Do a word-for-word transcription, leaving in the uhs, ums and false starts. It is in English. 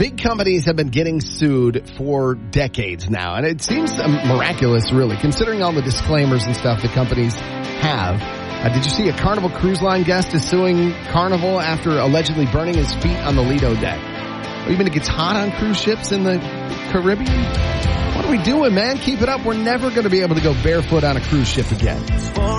big companies have been getting sued for decades now, and it seems miraculous, really, considering all the disclaimers and stuff that companies have. Uh, did you see a Carnival Cruise Line guest is suing Carnival after allegedly burning his feet on the Lido deck? Or even it gets hot on cruise ships in the Caribbean? What are we doing, man? Keep it up. We're never going to be able to go barefoot on a cruise ship again.